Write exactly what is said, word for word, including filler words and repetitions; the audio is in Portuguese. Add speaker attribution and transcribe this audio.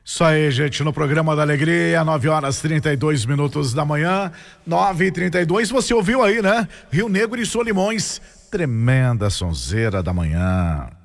Speaker 1: Isso aí, gente, no programa da Alegria, nove horas e trinta e dois minutos da manhã, nove e trinta e dois, você ouviu aí, né? Rio Negro e Solimões, tremenda sonzeira da manhã.